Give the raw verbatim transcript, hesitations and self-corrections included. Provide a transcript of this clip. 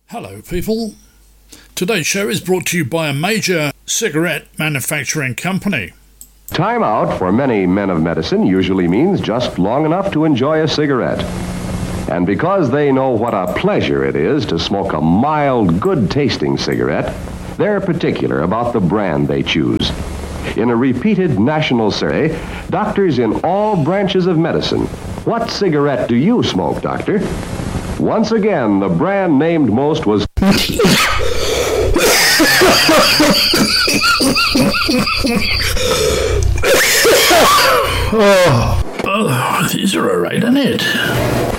Hello, people. Today's show is brought to you by a major cigarette manufacturing company. Time out for many men of medicine usually means just long enough to enjoy a cigarette. And because they know what a pleasure it is to smoke a mild, good-tasting cigarette, they're particular about the brand they choose. In a repeated national survey, doctors in all branches of medicine, what cigarette do you smoke, doctor? Once again, the brand named most was... oh, oh, these are all right, aren't it?